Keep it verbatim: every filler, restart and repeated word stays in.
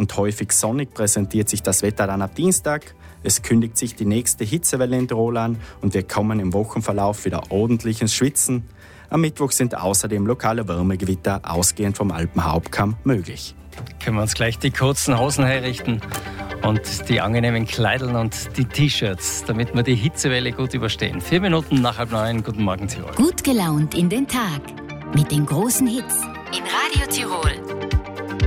und häufig sonnig präsentiert sich das Wetter dann ab Dienstag. Es kündigt sich die nächste Hitzewelle in Tirol an und wir kommen im Wochenverlauf wieder ordentlich ins Schwitzen. Am Mittwoch sind außerdem lokale Wärmegewitter ausgehend vom Alpenhauptkamm möglich. Können wir uns gleich die kurzen Hosen herrichten und die angenehmen Kleideln und die T-Shirts, damit wir die Hitzewelle gut überstehen. Vier Minuten nach halb neun. Guten Morgen, Tirol. Gut gelaunt in den Tag mit den großen Hits in Radio Tirol.